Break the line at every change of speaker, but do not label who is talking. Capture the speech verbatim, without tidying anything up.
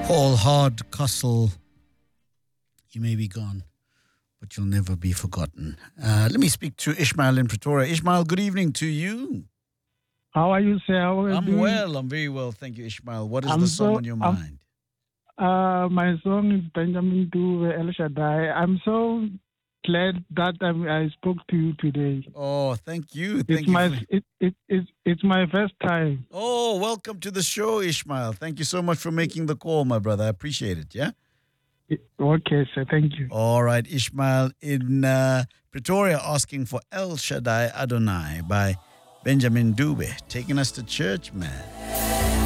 Paul Hardcastle, you may be gone, but you'll never be forgotten. Uh, let me speak to Ishmael in Pretoria. Ishmael, good evening to you.
How are you, sir? How are you
I'm
doing?
well. I'm very well. Thank you, Ishmael. What is
I'm
the song
so-
on your
I'm-
mind?
Uh, my song is Benjamin Dube, El Shaddai. I'm so glad that I, I spoke to you today.
Oh, thank you.
It's
Thank you.
my
for-
it, it, it, it's my first time.
Oh, welcome to the show, Ishmael. Thank you so much for making the call, my brother. I appreciate it, yeah?
Okay, sir. Thank you.
All right, Ishmael in uh, Pretoria asking for El Shaddai Adonai by Benjamin Dube, taking us to church, man.